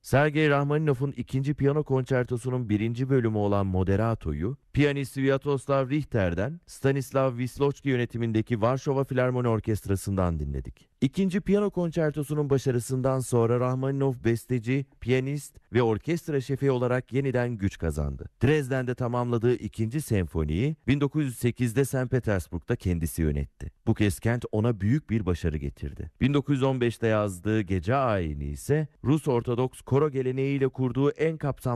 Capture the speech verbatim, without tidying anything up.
Sergey Rahmaninov'un ikinci piyano konçertosunun birinci bölümü olan Moderato'yu, piyanist Sviatoslav Richter'den Stanislav Wisloczki yönetimindeki Varşova Filarmoni Orkestrası'ndan dinledik. İkinci piyano konçertosunun başarısından sonra Rahmaninov besteci, piyanist ve orkestra şefi olarak yeniden güç kazandı. Dresden'de tamamladığı ikinci senfoniyi bin dokuz yüz sekizde Sankt Petersburg'da kendisi yönetti. Bu kez kent ona büyük bir başarı getirdi. bin dokuz yüz on beşte yazdığı Gece Ayini ise Rus Ortodoks koro geleneğiyle kurduğu en kapsamlı